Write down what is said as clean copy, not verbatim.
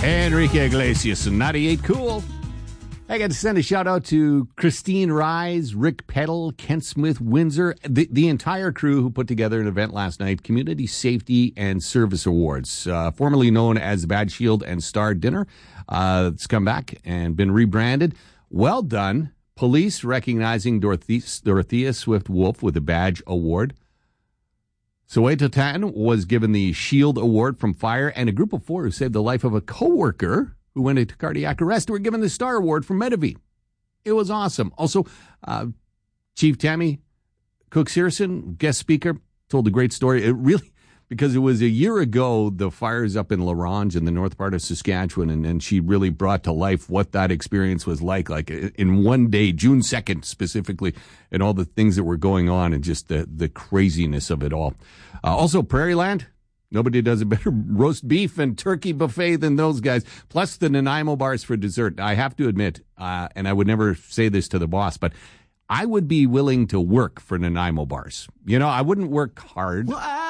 Enrique Iglesias, 98 Cool. I got to send a shout out to Christine Rise, Rick Peddle, Kent Smith, Windsor, the entire crew who put together an event last night, Community Safety and Service Awards, formerly known as the Bad Shield and Star Dinner. It's come back and been rebranded. Well done. Police recognizing Dorothea Swift-Wolf with a badge award. Soweto Tan was given the Shield Award from Fire, and a group of 4 who saved the life of a coworker who went into cardiac arrest were given the Star Award from Medavie. It was awesome. Also, Chief Tammy Cook-Searson, guest speaker, told a great story. It really, because it was a year ago, the fires up in La Ronge in the north part of Saskatchewan, and she really brought to life what that experience was like in one day, June 2nd specifically, and all the things that were going on and just the craziness of it all. Also, Prairieland, nobody does a better roast beef and turkey buffet than those guys, plus the Nanaimo bars for dessert. I have to admit, and I would never say this to the boss, but I would be willing to work for Nanaimo bars. You know, I wouldn't work hard.